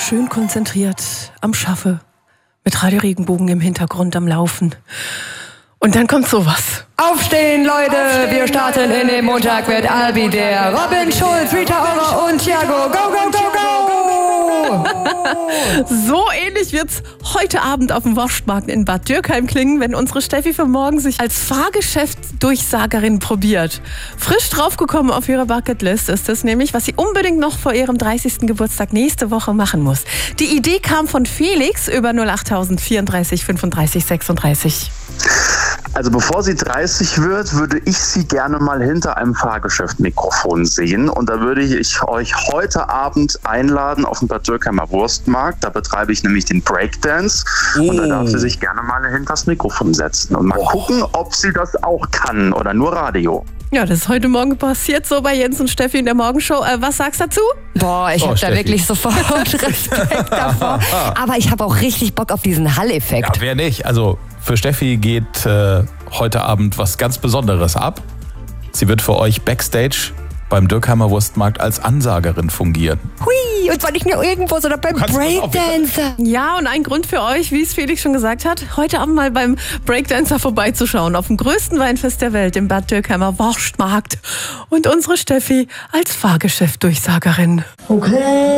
schön konzentriert am Schaffe, mit Radio Regenbogen im Hintergrund am Laufen. Und dann kommt sowas. Aufstehen, Leute! Wir starten in den Montag mit Albi, der Robin Schulz, Rita Ora und Thiago. Go, go, go, go! So ähnlich wird's heute Abend auf dem Wurstmarkt in Bad Dürkheim klingen, wenn unsere Steffi für morgen sich als Fahrgeschäftsdurchsagerin probiert. Frisch draufgekommen auf ihre Bucketlist ist es nämlich, was sie unbedingt noch vor ihrem 30. Geburtstag nächste Woche machen muss. Die Idee kam von Felix über 08000 34 35 36. Also bevor sie 30 wird, würde ich sie gerne mal hinter einem Fahrgeschäft-Mikrofon sehen. Und da würde ich euch heute Abend einladen auf den Bad Dürkheimer Wurstmarkt. Da betreibe ich nämlich den Breakdance. Und da darf sie sich gerne mal hinter das Mikrofon setzen und mal gucken, ob sie das auch kann oder nur Radio. Ja, das ist heute Morgen passiert, so bei Jens und Steffi in der Morgenshow. Was sagst du dazu? Boah, ich habe da Steffi. wirklich sofort Respekt davor. Aber ich habe auch richtig Bock auf diesen Hall-Effekt. Ja, wer nicht? Also für Steffi geht heute Abend was ganz Besonderes ab. Sie wird für euch Backstage beim Dürkheimer Wurstmarkt als Ansagerin fungieren. Hui, und zwar nicht nur irgendwo, sondern beim kannst Breakdancer. Ja, und ein Grund für euch, wie es Felix schon gesagt hat, heute Abend mal beim Breakdancer vorbeizuschauen. Auf dem größten Weinfest der Welt, im Bad Dürkheimer Wurstmarkt. Und unsere Steffi als Fahrgeschäftdurchsagerin. Okay.